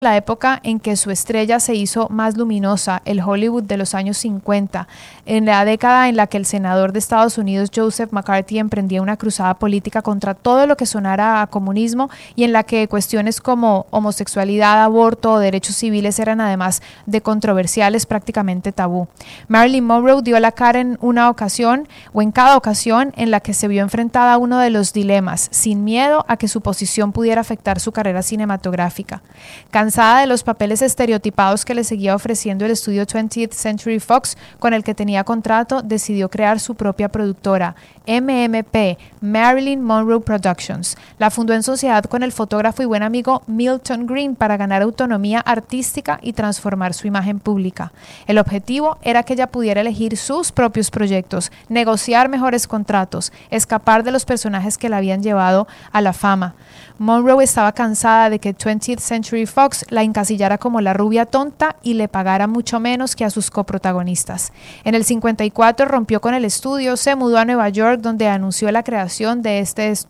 la época en que su estrella se hizo más luminosa, el Hollywood de los años 50, en la década en la que el senador de Estados Unidos Joseph McCarthy emprendía una cruzada política contra todo lo que sonara a comunismo y en la que cuestiones como homosexualidad, aborto o derechos civiles eran además de controversiales, prácticamente tabú. Marilyn Monroe dio la cara en una ocasión o en cada ocasión en la que se vio enfrentada a uno de los dilemas, sin miedo a que su posición pudiera afectar su carrera cinematográfica. Cansada de los papeles estereotipados que le seguía ofreciendo el estudio 20th Century Fox, con el que tenía contrato, decidió crear su propia productora, MMP, Marilyn Monroe Productions. La fundó en sociedad con el fotógrafo y buen amigo Milton Green para ganar autonomía artística y transformar su imagen pública. El objetivo era que ella pudiera elegir sus propios proyectos, negociar mejores contratos, escapar de los personajes que la habían llevado a la fama. Monroe estaba cansada de que 20th Century Fox la encasillara como la rubia tonta y le pagara mucho menos que a sus coprotagonistas. En el 54 rompió con el estudio, se mudó a Nueva York, donde anunció la creación de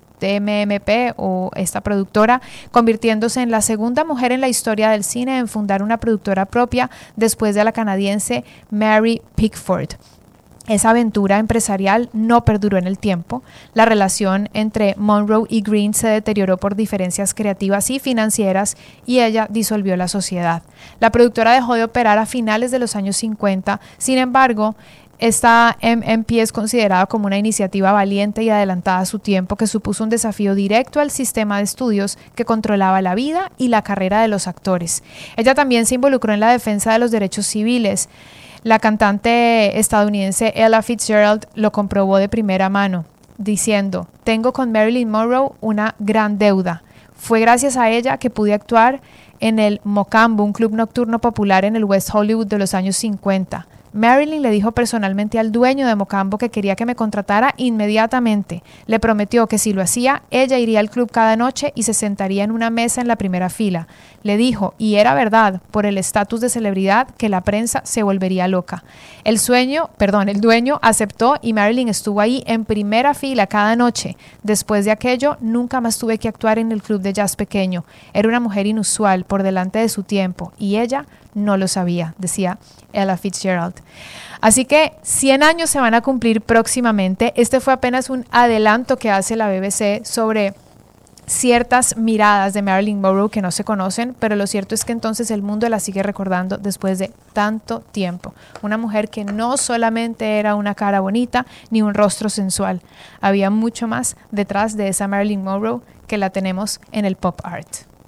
MMP o esta productora, convirtiéndose en la segunda mujer en la historia del cine en fundar una productora propia después de la canadiense Mary Pickford. Esa aventura empresarial no perduró en el tiempo. La relación entre Monroe y Green se deterioró por diferencias creativas y financieras y ella disolvió la sociedad. La productora dejó de operar a finales de los años 50, sin embargo, esta MMP es considerada como una iniciativa valiente y adelantada a su tiempo que supuso un desafío directo al sistema de estudios que controlaba la vida y la carrera de los actores. Ella también se involucró en la defensa de los derechos civiles. La cantante estadounidense Ella Fitzgerald lo comprobó de primera mano, diciendo: "Tengo con Marilyn Monroe una gran deuda. Fue gracias a ella que pude actuar en el Mocambo, un club nocturno popular en el West Hollywood de los años 50. Marilyn le dijo personalmente al dueño de Mocambo que quería que me contratara inmediatamente. Le prometió que si lo hacía, ella iría al club cada noche y se sentaría en una mesa en la primera fila. Le dijo, y era verdad, por el estatus de celebridad, que la prensa se volvería loca. El dueño aceptó y Marilyn estuvo ahí en primera fila cada noche. Después de aquello, nunca más tuve que actuar en el club de jazz pequeño. Era una mujer inusual, por delante de su tiempo, y ella no lo sabía", decía Ella Fitzgerald. Así que 100 años se van a cumplir próximamente. Este fue apenas un adelanto que hace la BBC sobre ciertas miradas de Marilyn Monroe que no se conocen, pero lo cierto es que entonces el mundo la sigue recordando después de tanto tiempo. Una mujer que no solamente era una cara bonita ni un rostro sensual. Había mucho más detrás de esa Marilyn Monroe que la tenemos en el pop art.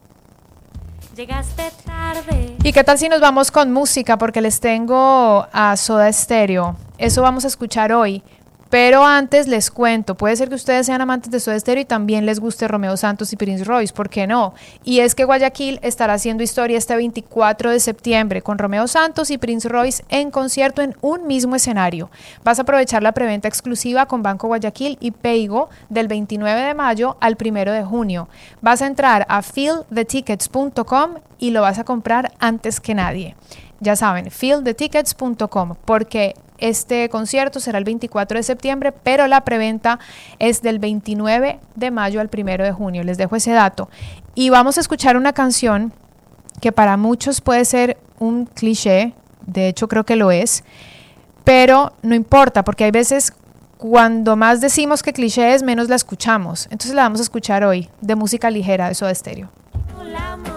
Llegaste tarde. ¿Y qué tal si nos vamos con música? Porque les tengo a Soda Stereo. Eso vamos a escuchar hoy. Pero antes les cuento, puede ser que ustedes sean amantes de Soda Stereo y también les guste Romeo Santos y Prince Royce, ¿por qué no? Y es que Guayaquil estará haciendo historia este 24 de septiembre con Romeo Santos y Prince Royce en concierto en un mismo escenario. Vas a aprovechar la preventa exclusiva con Banco Guayaquil y Paygo del 29 de mayo al 1 de junio. Vas a entrar a feelthetickets.com y lo vas a comprar antes que nadie. Ya saben, feelthetickets.com, porque este concierto será el 24 de septiembre, pero la preventa es del 29 de mayo al 1 de junio. Les dejo ese dato. Y vamos a escuchar una canción que para muchos puede ser un cliché, de hecho creo que lo es, pero no importa, porque hay veces cuando más decimos que cliché es, menos la escuchamos. Entonces la vamos a escuchar hoy, de música ligera de Soda Stereo.